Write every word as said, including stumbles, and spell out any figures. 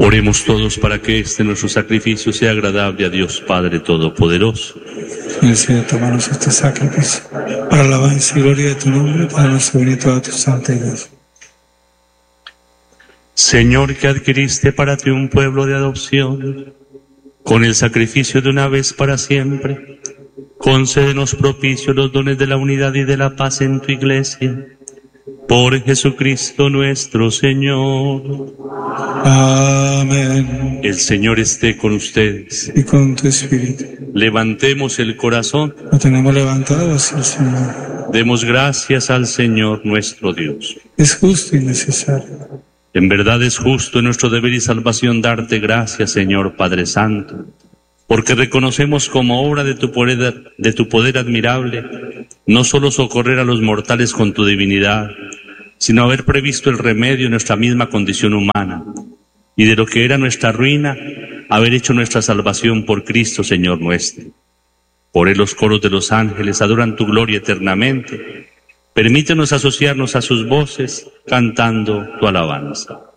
Oremos todos para que este nuestro sacrificio sea agradable a Dios Padre Todopoderoso. Señor, tomanos este sacrificio para la alabanza y gloria de tu nombre, para nuestro bien y toda tu santa iglesia. Señor, que adquiriste para ti un pueblo de adopción, con el sacrificio de una vez para siempre, concédenos propicio los dones de la unidad y de la paz en tu iglesia. Por Jesucristo nuestro Señor. Amén. El Señor esté con ustedes. Y con tu espíritu. Levantemos el corazón. Lo tenemos levantado hacia el Señor. Demos gracias al Señor nuestro Dios. Es justo y necesario. En verdad es justo en nuestro deber y salvación darte gracias, Señor Padre Santo, porque reconocemos como obra de tu poder, de tu poder admirable, no solo socorrer a los mortales con tu divinidad, sino haber previsto el remedio en nuestra misma condición humana, y de lo que era nuestra ruina, haber hecho nuestra salvación por Cristo, Señor nuestro. Por él los coros de los ángeles adoran tu gloria eternamente. Permítenos asociarnos a sus voces, cantando tu alabanza.